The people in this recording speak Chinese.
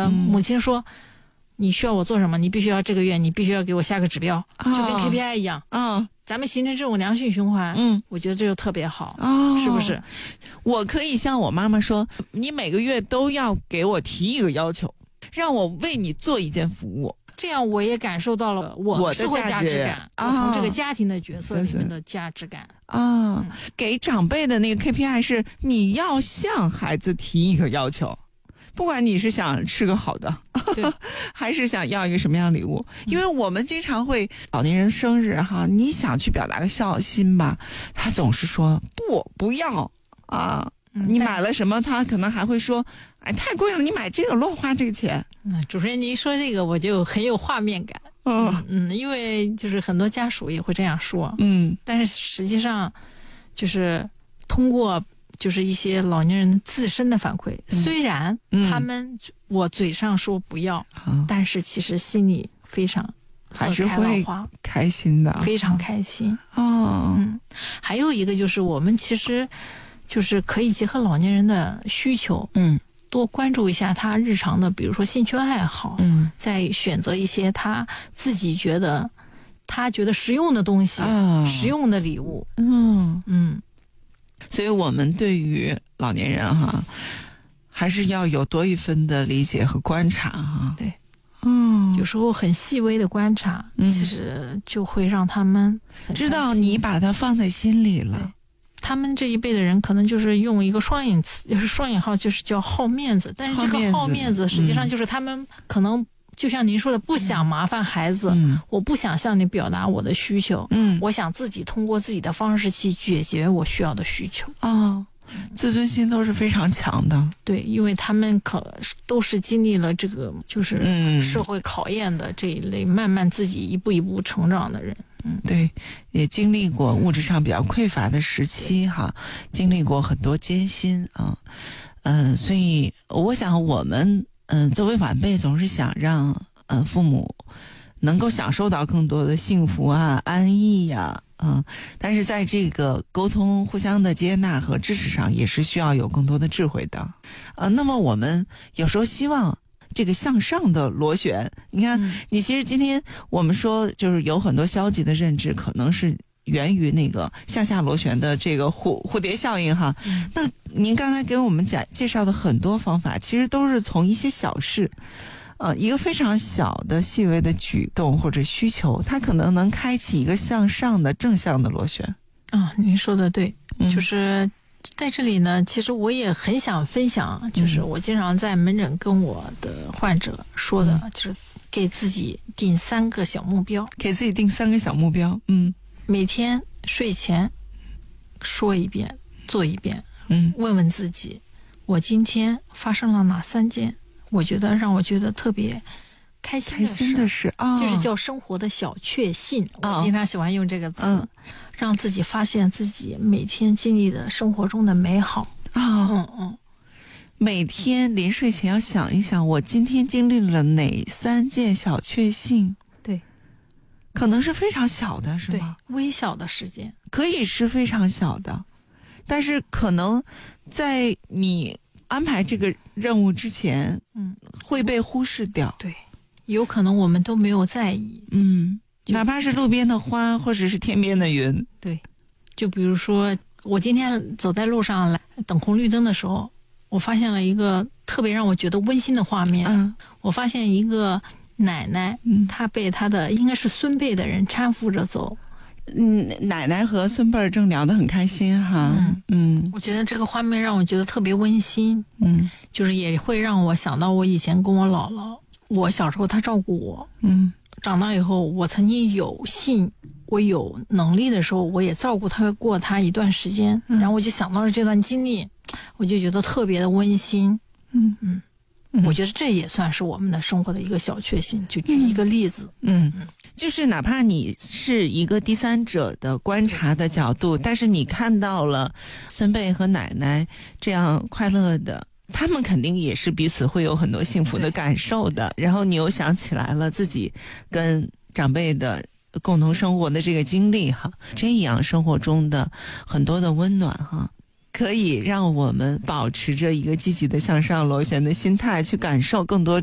母亲说，你需要我做什么，你必须要这个月你必须要给我下个指标，就跟 KPI 一样。咱们形成这种良性循环，我觉得这就特别好，是不是？ 我可以向我妈妈说，你每个月都要给我提一个要求，让我为你做一件服务， 这样我也感受到了我的社会价值感，我从这个家庭的角色里面的价值感。 给长辈的那个 KPI 是你要向孩子提一个要求，不管你是想吃个好的还是想要一个什么样的礼物，因为我们经常会老年人生日哈，你想去表达个孝心吧，他总是说不要啊。你买了什么他可能还会说，哎，太贵了，你买这个乱花这个钱。 主持人您说这个我就很有画面感。因为就是很多家属也会这样说。但是实际上就是通过就是一些老年人自身的反馈，虽然他们我嘴上说不要，但是其实心里非常还是会开心的， 非常开心。还有一个就是我们其实就是可以结合老年人的需求，多关注一下他日常的，比如说兴趣爱好，再选择一些他自己觉得实用的东西，实用的礼物。 所以我们对于老年人哈，还是要有多一分的理解和观察哈。 对，有时候很细微的观察，其实就会让他们知道你把它放在心里了。 他们这一辈的人可能就是用一个双引词，就是双引号，就是叫好面子。但是这个好面子实际上就是他们可能就像您说的，不想麻烦孩子，我不想向你表达我的需求，我想自己通过自己的方式去解决我需要的需求。 自尊心都是非常强的。 对，因为他们都是经历了这个就是社会考验的这一类，慢慢自己一步一步成长的人。 对，也经历过物质上比较匮乏的时期哈，经历过很多艰辛啊。所以我想我们作为晚辈总是想让父母能够享受到更多的幸福啊、安逸呀。但是在这个沟通、互相的接纳和支持上，也是需要有更多的智慧的。那么我们有时候希望这个向上的螺旋，你看，你其实今天我们说就是有很多消极的认知，可能是源于那个向下螺旋的这个蝴蝶效应哈。那您刚才给我们介绍的很多方法，其实都是从一些小事。一个非常小的细微的举动或者需求，它可能能开启一个向上的正向的螺旋。 您说的对，就是在这里呢，其实我也很想分享，就是我经常在门诊跟我的患者说的，就是给自己定3个小目标。 给自己定3个小目标。 每天睡前说一遍，做一遍。问问自己，我今天发生了哪3件让我觉得特别开心的事，就是叫生活的小确幸。我经常喜欢用这个词，让自己发现自己每天经历的生活中的美好。 每天临睡前要想一想，我今天经历了哪3件小确幸。 对， 可能是非常小的，是吗？ 对，微小的事件可以是非常小的，但是可能在你安排这个任务之前，会被忽视掉。 对，有可能我们都没有在意。 哪怕是路边的花，或者是天边的云。 对，就比如说我今天走在路上来等红绿灯的时候，我发现了一个特别让我觉得温馨的画面。我发现一个奶奶，她被她的应该是孙辈的人搀扶着走。 奶奶和孙辈儿正聊得很开心哈。 我觉得这个画面让我觉得特别温馨。就是也会让我想到我以前跟我姥姥，我小时候她照顾我。长大以后我曾经有幸，我有能力的时候，我也照顾她过她一段时间。然后我就想到了这段经历，我就觉得特别的温馨。我觉得这也算是我们的生活的一个小确幸。就举一个例子。 就是哪怕你是一个第三者的观察的角度，但是你看到了孙辈和奶奶这样快乐的，他们肯定也是彼此会有很多幸福的感受的。然后你又想起来了自己跟长辈的共同生活的这个经历哈，这样生活中的很多的温暖哈，可以让我们保持着一个积极的向上螺旋的心态，去感受更多